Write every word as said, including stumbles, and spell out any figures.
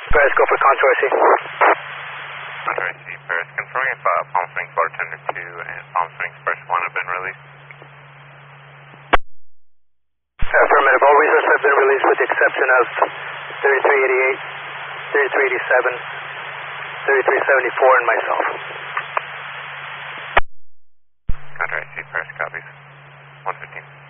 Paris, go for Contour C. Contour C, Paris, confirming if uh, Palm Springs Bartender two and Palm Springs Express one have been released. Affirmative. All resources have been released with the exception of thirty-three eighty-eight, thirty-three eighty-seven, thirty-three seventy-four, and myself. Contour C, Paris, copies. one fifteen.